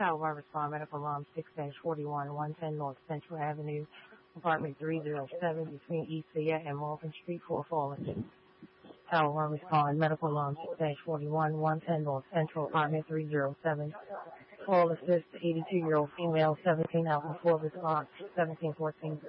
Tower 1 respond medical alarm 6-41, 110 North Central Avenue, apartment 307 between East Fayette and Morgan Street for a fallen. Tower 1 respond medical alarm 6-41, 110 North Central, apartment 307. Fall assist 82-year-old female, 17 out 4 response, 1714.